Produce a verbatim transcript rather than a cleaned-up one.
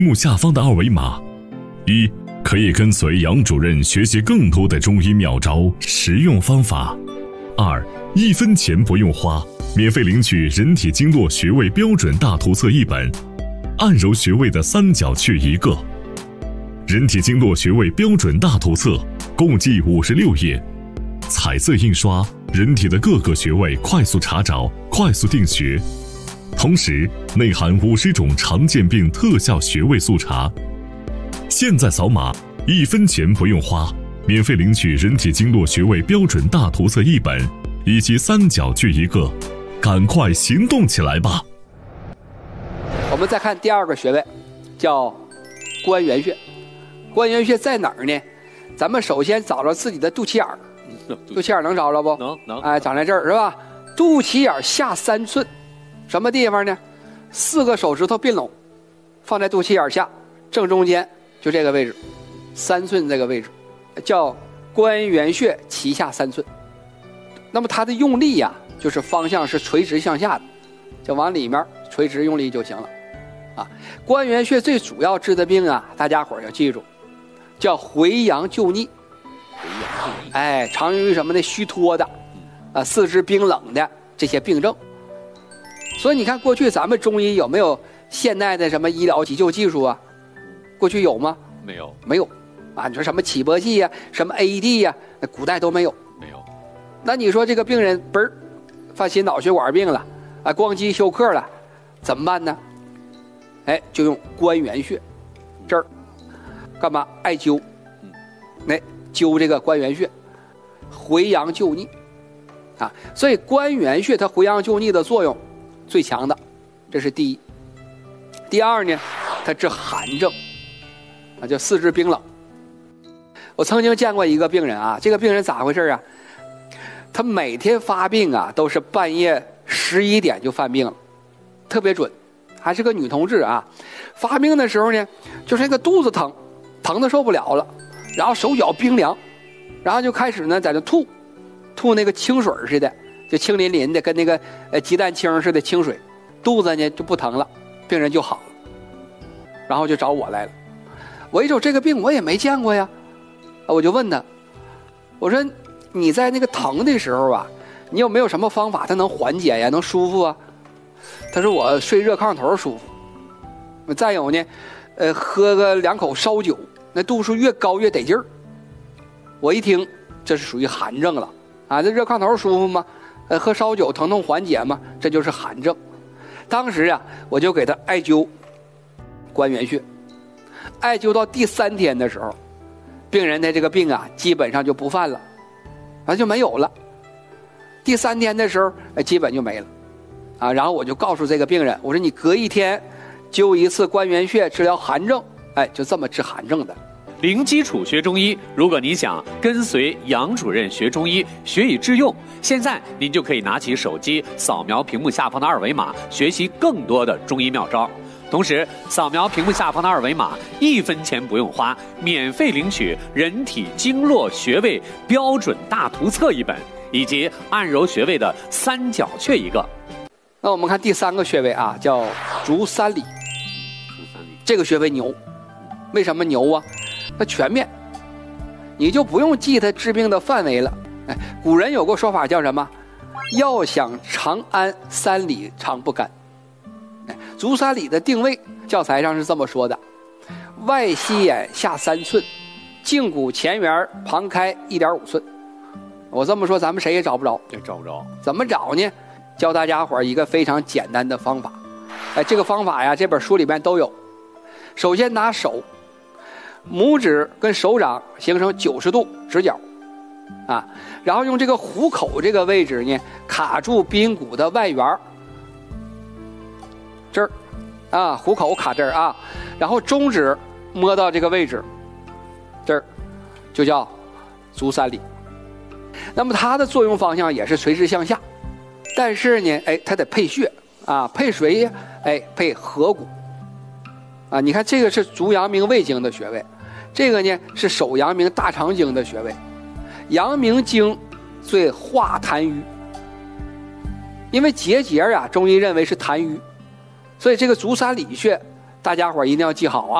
目下方的二维码：一、可以跟随杨主任学习更多的中医妙招、实用方法；二、一分钱不用花，免费领取人体经络穴位标准大图册一本，按揉穴位的三角穴一个。人体经络穴位标准大图册共计五十六页，彩色印刷，人体的各个穴位快速查找、快速定穴，同时内含五十种常见病特效穴位速查。现在扫码，一分钱不用花，免费领取人体经络穴位标准大图册一本以及三角穴一个，赶快行动起来吧！ 我们再看第二个穴位，叫关元穴。关元穴在哪儿呢？咱们首先找着自己的肚脐眼儿，肚脐眼能找着不？ 能能。 哎，长在这儿是吧？肚脐眼下三寸，什么地方呢？四个手指头并拢，放在肚脐眼下正中间，就这个位置，三寸这个位置，叫关元穴脐下三寸。那么它的用力呀、啊，就是方向是垂直向下的，就往里面垂直用力就行了。啊，关元穴最主要治的病啊，大家伙儿要记住，叫回阳救逆。哎，常用于什么呢？虚脱的，啊，四肢冰冷的这些病症。所以你看，过去咱们中医有没有现代的什么医疗急救技术啊？过去有吗？ 没有， 没有。啊，你说什么起搏器呀、啊，什么 A E D 呀、啊，古代都没有。 没有。 那你说这个病人嘣儿犯心脑血管病了，啊，光肌休克了，怎么办呢？哎，就用关元穴，这儿干嘛？艾灸，哎，灸这个关元穴，回阳救逆，啊，所以关元穴它回阳救逆的作用最强的，这是第一。第二呢，它治寒症，啊，叫四肢冰冷。我曾经见过一个病人啊，这个病人咋回事啊？他每天发病啊，都是半夜十一点就犯病了，特别准。还是个女同志啊，发病的时候呢，就是那个肚子疼，疼的受不了了，然后手脚冰凉，然后就开始呢在那吐，吐那个清水似的，就清淋淋的，跟那个呃鸡蛋清似的清水，肚子呢就不疼了，病人就好了，然后就找我来了。我一瞅这个病我也没见过呀，我就问他，我说你在那个疼的时候啊，你有没有什么方法它能缓解呀，能舒服啊？他说我睡热炕头舒服，再有呢，呃，喝个两口烧酒，那度数越高越得劲儿。我一听，这是属于寒症了啊！这热炕头舒服吗？呃，喝烧酒疼痛缓解吗？这就是寒症。当时啊，我就给他艾灸关元穴，艾灸到第三天的时候，病人的这个病啊，基本上就不犯了，啊就没有了。第三天的时候，哎，基本就没了。啊，然后我就告诉这个病人，我说你隔一天灸一次关元穴治疗寒症，哎，就这么治寒症的。 零基础学中医，如果你想跟随杨主任学中医，学以致用，现在您就可以拿起手机扫描屏幕下方的二维码，学习更多的中医妙招。同时，扫描屏幕下方的二维码，一分钱不用花，免费领取人体经络穴位标准大图册一本，以及按揉穴位的三角穴一个。 那我们看第三个穴位啊，叫足三里。这个穴位牛，为什么牛啊？它全面，你就不用记它治病的范围了。哎，古人有个说法叫什么？要想长安，三里长不干。哎，足三里的定位，教材上是这么说的：外膝眼下三寸，胫骨前缘旁开一点五寸。我这么说，咱们谁也找不着。 也找不着。 怎么找呢？教大家伙一个非常简单的方法，哎，这个方法呀，这本书里面都有。首先拿手，拇指跟手掌形成九十度直角，啊，然后用这个虎口这个位置呢，卡住鼻阴骨的外缘，这儿，啊，虎口卡这儿啊，然后中指摸到这个位置，这儿，就叫足三里。那么它的作用方向也是垂直向下。但是呢，哎，它得配穴啊，配谁呀？哎，配合谷啊。你看这个是足阳明胃经的穴位，这个呢是手阳明大肠经的穴位。阳明经最化痰瘀，因为结节啊，中医认为是痰瘀，所以这个足三里穴大家伙儿一定要记好啊。